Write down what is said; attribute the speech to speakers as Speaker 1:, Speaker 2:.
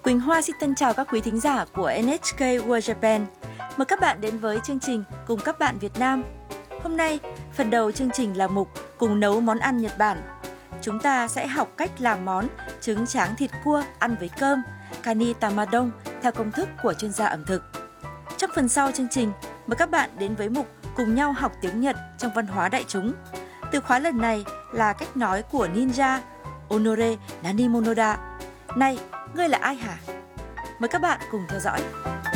Speaker 1: Quỳnh Hoa xin thân chào các quý thính giả của NHK World Japan. Mời các bạn đến với chương trình Cùng các bạn Việt Nam. Hôm nay, phần đầu chương trình là mục Cùng nấu món ăn Nhật Bản. Chúng ta sẽ học cách làm món trứng tráng thịt cua ăn với cơm, Kani Tamadong theo công thức của chuyên gia ẩm thực. Trong phần sau chương trình, mời các bạn đến với mục Cùng nhau học tiếng Nhật trong văn hóa đại chúng. Từ khóa lần này là cách nói của ninja Onore Nanimono da. Này, ngươi là ai hả? Mời các bạn cùng theo dõi.